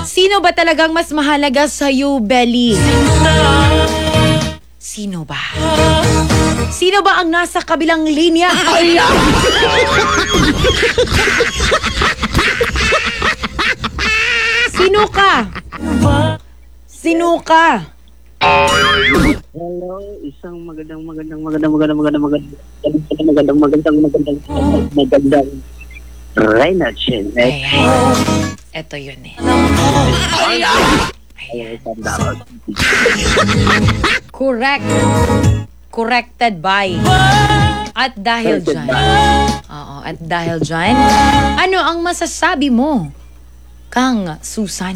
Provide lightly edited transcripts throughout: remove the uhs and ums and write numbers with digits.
Sino ba talagang mas mahalaga sa'yo, Belly? Sino ba? Sino ba ang nasa kabilang linya? Sino ka? Sino ka? Hello, isang magandang Reyna Chen. Ay. Eto yun eh. Correct. Corrected by. At dahil dyan. Oo, at dahil dyan, ano ang masasabi mo, Kang Susan?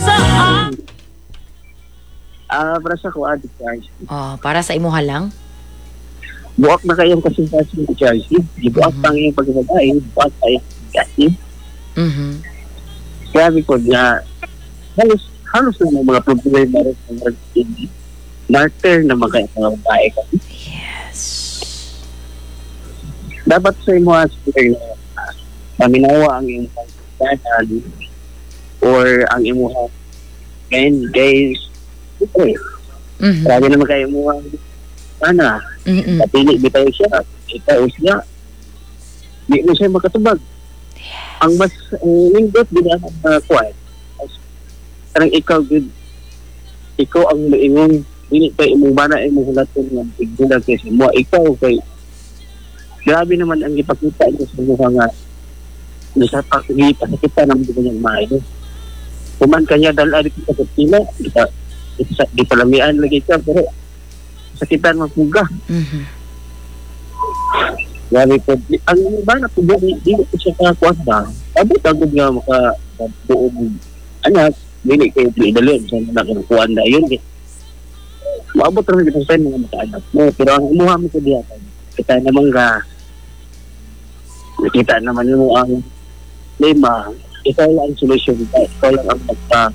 Para sa kuha, Charles. Oh, para sa imuha lang? Buwak na kayong kasintasin ni Charles. Buwak pa ngayong pagkababae, buwak kayo kasi. Sabi ko na halos na mga problema rin ng marketing. Martyr na mga babae kasi. Yes. Dapat sa imo aspect na paminawa ang iyong pagkakaan or ang imuha. And guys, okay. Grabe naman kayo mo sana. Kapili, di tayo siya. Ikaw siya. Di mo siya makatubag. Ang mas linggot, di na quiet. Parang ikaw, good. Ikaw ang maingong, hindi kayo imubana ay muhulatin ng tigbulag kasi mo. Ikaw, kay grabe naman ang ipakita niyo sa mukha nga. Sa kita ng mga niyang maayo. Kuman kanya dahil kita sa pila, di palamian lagi ka, pero sakitan magpuga. Grabe po. Ang iba na po, di ko siya kakakuas ba? Abot-agod nga makabuong anak, hindi kayo pinidalon sa mga kinakuan na yun. Maabot rin ito sa mga maka-anak mo, pero ang umuha mo ko diya, kita naman ka, nakita naman mo ang lima, ikaw lang ang solusyon, ikaw lang ang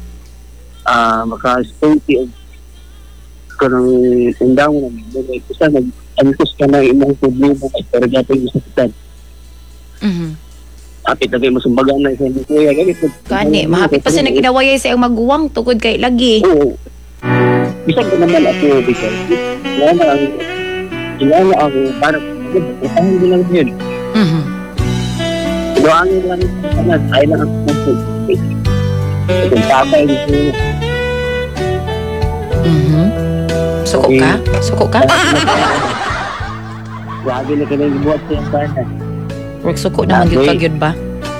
maka-stay ko ng tindang mo naman. Kasi nag-antos ka na imong problema ay pero dapat yung sakitan. Apit na kayo masumbagan na isa yung kuya. Kani, mahapit pa siya nag-inawayay sa iyong maguwang tugod kay lagi. Oo. Bisag ko naman ako, Bisag. Kailangan ako, parang, patahan ko lang yun. Doangin lang yung kanan, ay lang ang puso. Kung tatay ko. Suko ka? Suko ka? Grabe na ka na yung buhat siyang kanan. Work suko naman yun pag yun ba?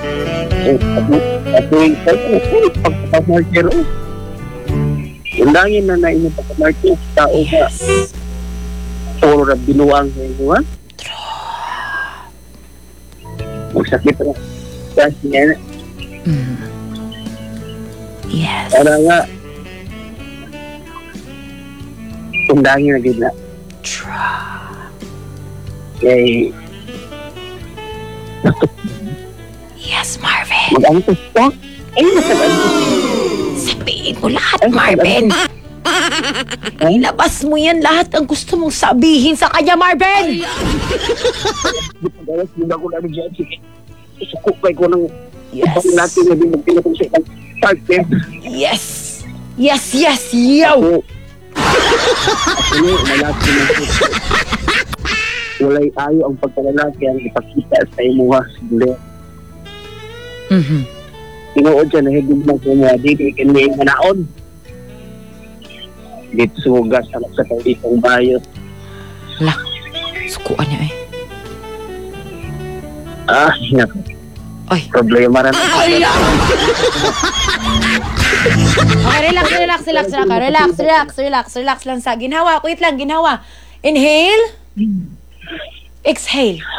At yung pagpapamarker, undangin na na inyong pagpamarker, tao ka. Puro na binuang sa inyo, ha? Magsakit na. Kasi yan. Yes. Para nga, undangin na gina. Kaya, Yes, Marvin. mag-antos ka? Ay, mag-antos. Sabihin mo lahat, Marvin. Ilabas mo yan lahat ang gusto mong sabihin sa kanya, Marvin. Pagawas, hindi ako lang dyan. Isukupay ko ng Yes. natin na din magpinatong sa isang partner. Yes. Yes, yes, yo. Ako, malaki na ito. Walay ayo ang pagkalalaki ang ipakita sa imuha. Tinuod siya na higit na sa mga dito ikinli ang manaon. Dito sugas anak sa tawikong bayo. Hala, sukuan niya eh. Naku. Ay. Problema rin. Okay, relax lang sa ginhawa. Wait lang, ginhawa. Inhale. Exhale.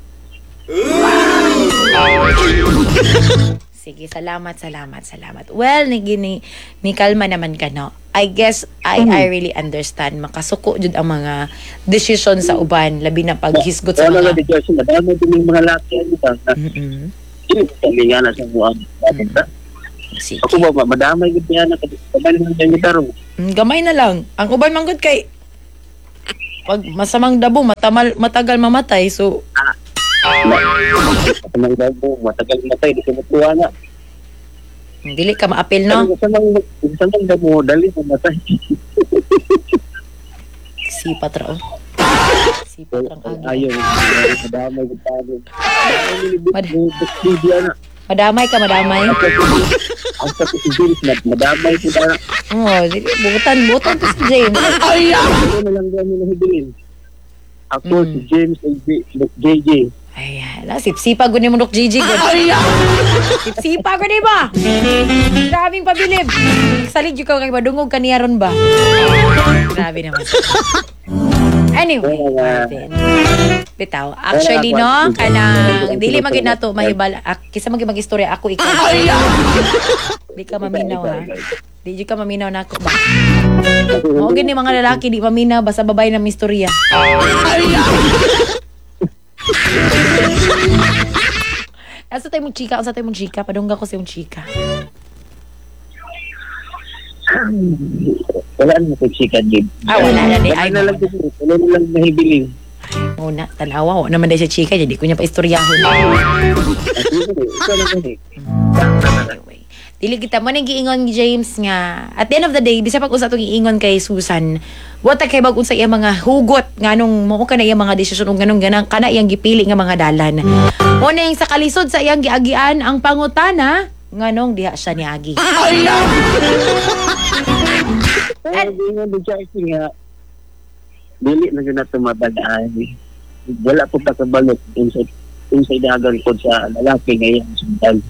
Sige, salamat. Well, ni kalma naman ka, no? I guess, I really understand. Makasuko jud ang mga decision sa uban, labi na paghisgot sa Wala mga... na di Diyos, madami din yung mga laki. Kami nga na sa buwan. Sige. Ako ba, madamay gud niya na kamay naman dyan yung tarong. Gamay na lang. Ang uban manggod kay pag masamang dabo, matagal mamatay. So, Kamay daw mo, matagal matay, di ka matuwa na. Dili ka maapil, no? Sa mga mo, dali mo matay. Sipat ra, oh. Sipat rang agi. Ayaw, madamay ko tayo. Madamay ka, madamay. Ang sa si James, madamay ko na. Oh, dili, butan to si James. Ako na lang gano'n na hibilin. Ako, si James, JJ. Ayan, sipsipa ko ni mo, Dok Gigi. Sipsipa ko ni ba? Maraming pabilib. Salig yung kay madungog kaniyaron ba? Grabe naman. Anyway, Marvin. Bitaw. Actually, no, kanang dili magid nato mahibal. Kisa mag-istorya ako ikaw. Di ka maminaw, ha? Di ka maminaw na ako ba? Mo gini mga lalaki di maminaw basta babae na mistorya. Asa tayo mong chika? Padungga ko sa yung chika. Wala na ko chika, Jim. Wala na di. Wala na lang dito. Wala na lang nahibiling. Muna, tanawa. Wala naman dahil sa chika. Hindi ko niya pa istoryahon. Anyway. Dili kita mo nag-iingon James nga. At the end of the day, bisa pag-usa itong iingon kay Susan, wata kay bag-un sa iyang mga hugot, nganong mo ka na iyang mga desisyon, o ganong ganang kana iyang gipili nga mga dalan. Muna yung sa kalisod sa iyang giagian, ang pangutana, nganong diha siya ni Agi. At ingon di siya nga, dili na gina tumabagaan. Wala po pagkabalot inside dagan po sa lalaki ngayon sundan.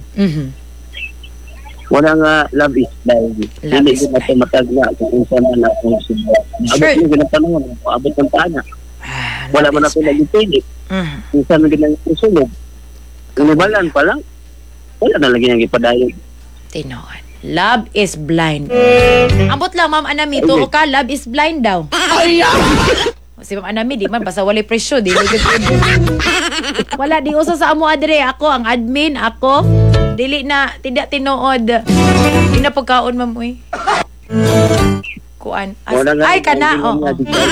Wala nga love is blind. Hindi ko matamatag na kung saan na akong sundan. Abot mo ginatanong, abot ng tana. Wala mo na ito nag-ipilit. Kung saan na ginasusunod. Kung ibalan pa lang, wala na lagi niyang ipadayog. Tinoan. Love is blind. Ambot lang, Ma'am Anami. Tuo ka, love is blind daw. Si Ma'am Anami, di man, basta wala presyo. Wala, di uso sa amo adre. Ako, ang admin, ako. Dili na, tidak tinuod. Di na pagkaon, Ma'am, uy. Kuan. Ay, kana, oo.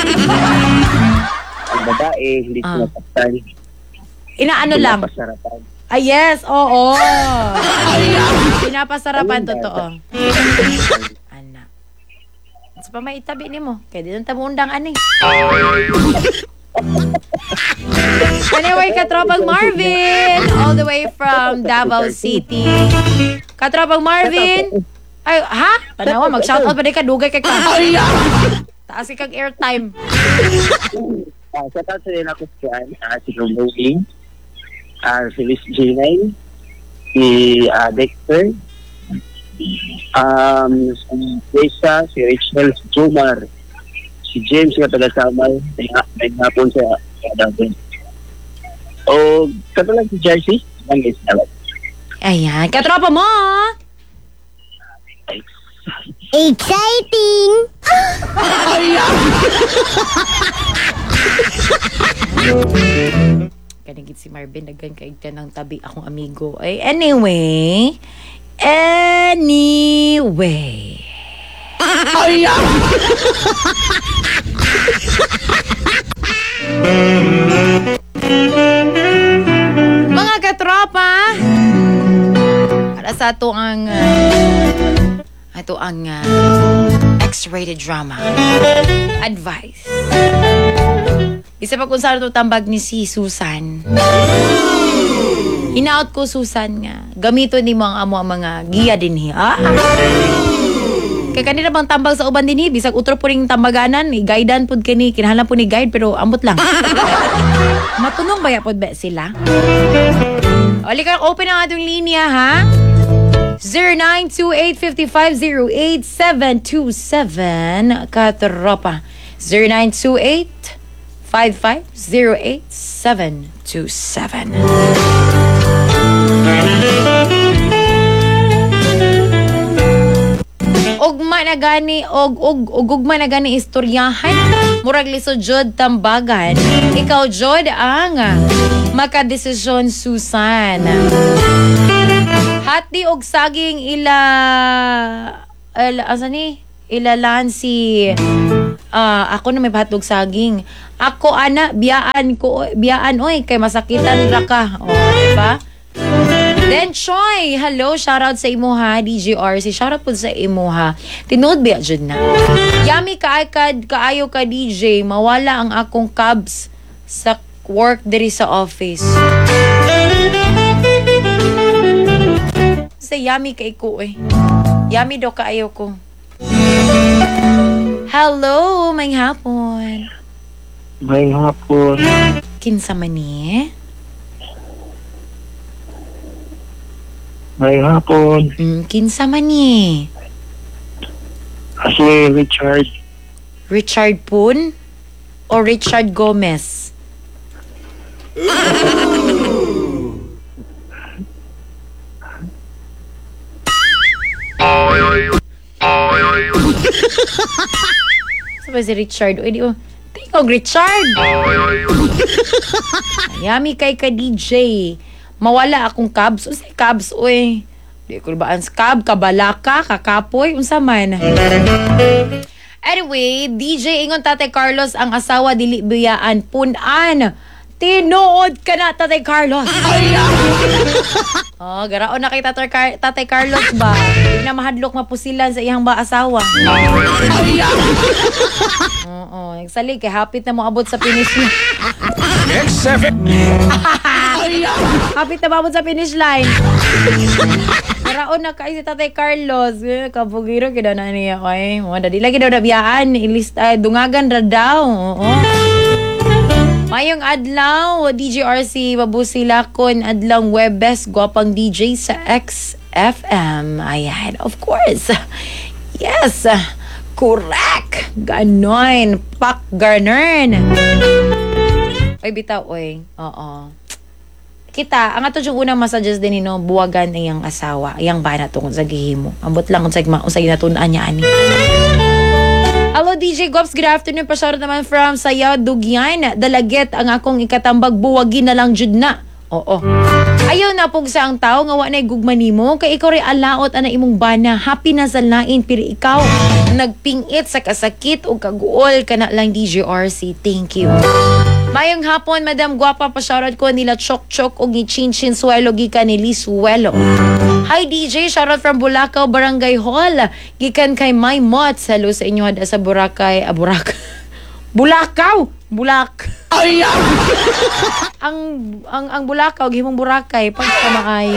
Ang babae, hindi sinasaktan. Inaano lang. Ay, yes, oo. Pinapasarapan, totoo. Anak. Sa pa may itabi ni mo. Kaya di nang undang ani. Anyway, Katropang Marvin, all the way from Davao City. Katropang Marvin. Ay, ha? Tanawa, mag-shoutout pa rin ka. Dugay ka ka. Taas kang airtime. Shoutout sa rin ako si Rumbling. Si Miss G9, si Dexter, si Lisa, si Rachel, si Jomar, si James nga taga-Samay, may hapon sa Davao. O, katalang si Jersey, ang isnalat. Ayan, katropa mo! Exciting! Kanigit si Marvin, naggan kaigtan ng tabi akong amigo. Ay, anyway. Mga katropa, para sa ito ang X-rated drama advice. Isa pa kung saan ito tambag ni si Susan. Hinaut ko, Susan, nga. Gamito ni mo ang amo ang mga giya din hiya. Kaya kanina bang tambag sa uban din hi. Bisag utro po rin tambaganan. I-guidean po kini. Kinahalan po ni guide pero ambot lang. Matunong ba yapod ba sila? Oli ka, open ang atong linya, ha? 0928-5508-727. Katropa. 0928-5508-727. Ugma na gani istoryahan. Murag lisod jud tambagan. Ikaw jud ang makadesisyon, Susan. Hati og saging ilalan si ako na may bahatog saging. Ako ana biyaan oy kay masakitan ra ka. Oh, di ba? Then Choi, hello, shoutout sa imuha, DJ RC, shoutout po sa imuha. Tinood ba dyan na? Yami kaayo ka DJ, mawala ang akong cabs sa work diri sa office. Sa yami kay ko eh. Yami daw kaayo ko. Hello, may hapon. May hapon. Kinsa man ni? May hapon. Kinsa man ni? Kasi Richard. Richard Poon o Richard Gomez? Sabi si Richard, uy di mo, tingog Richard! Yami kay ka DJ. Mawala akong cabs. Unsay cabs, uy? Di ko ba ang cab, kabalaka, kakapoy, unsa man. Anyway, DJ ingon Tatay Carlos ang asawa dili biyaan punan. Tinuod ka na, Tatay Carlos. Oh, garaon na kay Tatay Carlos ba? Hindi na mahadlok mapusilan sa iyang ba asawa. Oo, nagsalig kay hapit na mo abot sa finish line. Next 7. Hapit na maabot sa finish line. Garaon na kay si Tatay Carlos. Kabugiro kida na niya kay. Mo dadi lagi daw nabiyaan, ilista dungagan ra daw. Oo. Mayong adlaw, DJ RC, babusila kon adlang Webes, gwapang DJ sa XFM. Ayan, of course. Yes, correct. Ganon, pak garnern. Oy, bitaw, oy. Oo. Kita, ang ato yung unang masuggest din nino, buwagan iyang asawa, iyang bana tungkol sa gihimo. Ambot lang kung sa ginatunan niya, ani. Hello DJ Gops, good afternoon. Pasarot naman from Sayaw, Dugyan. Dalaget ang akong ikatambag, buwagin na lang jud na. Oo. Ayaw na pong sa ang tao, nga wa na gugma nimo. Kay ikaw rin alaot ana imong bana. Happy na sa lain, pero ikaw nagpingit sa kasakit o kaguol ka na lang DJ RC. Thank you. Mayong hapon, Madam Guapa, pasarot ko nila Chok-Chok o Gichinchin Suelo gikan ni Lisuelo. Hi DJ, shoutout from Bulacau, Barangay Hall. Gikan kay My Mots. Hello sa inyo hada sa Boracay. Bulacau! ang Bulacau, gihimong Boracay. Pagkamaayo.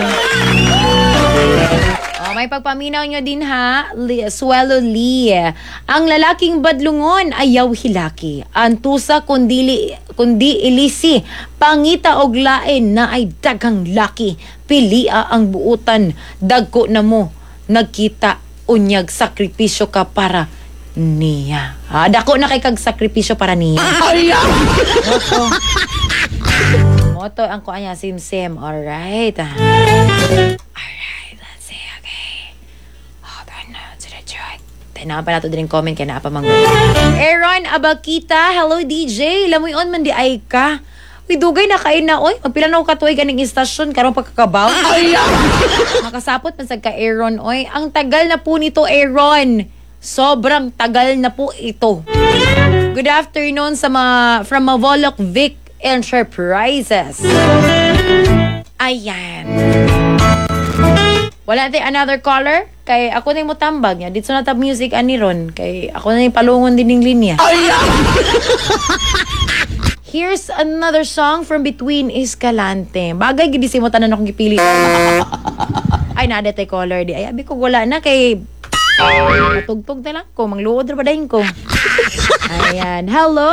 May pagpaminaw nyo din ha, Suelo Lee. Ang lalaking badlungon ayaw hilaki. Antusa kundi ilisi. Pangita og lain na ay dagang laki. Pilia ang buutan. Dagko na mo. Nagkita unyag sakripisyo ka para niya. Dako na kay kag sakripisyo para niya. Moto ang kuanya sim-sim. Alright. Na pa nato din comment kay na pa mang. Aaron Abakita, hello DJ. Lamuyon man di ay ka. Uy, dugay na kain na oy. Magpila na ko katuig ganing istasyon karong pagkakabaw. Makasapot man sad ka Aaron oy. Ang tagal na po nito Aaron. Sobrang tagal na po ito. Good afternoon sa from Mavolok Vic Enterprises. Ayan. Wala tayo another caller? Kay ako na yung mutambag niya. Dito na tab music ani ron. Kay ako na yung palungon din ng linya. Here's another song from Between Escalante. Bagay gidi si mo tanan akong gipili. Ay nada tayo caller di. Ay abi ko wala na kay matugtog na lang ko. Mangluod ra ba dahin ko. Ayan. Hello.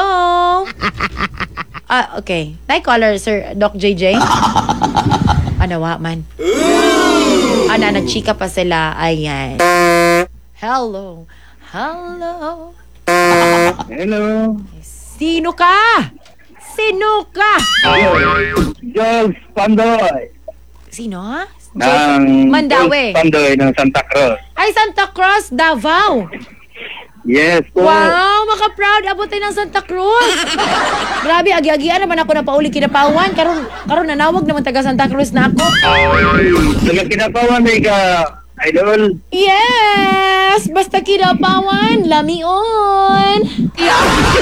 Okay. Tayo caller Sir Doc JJ. Ano wa man. Nagchika pa sila. Ayan. Hello. Hello. Sino ka? Jules Pandoy. Sino? Ng Mandawi. Jules Pandoy ng Santa Cruz. Ay, Santa Cruz, Davao. Yes po. Wow, maka-proud. Abot tayo ng Santa Cruz. Grabe, agi-agian naman ako na pauli kinapawan. Karon nanawag naman taga Santa Cruz na ako. Taga Kinapawan ka, idol. Yes! Basta kinapawan, lamion.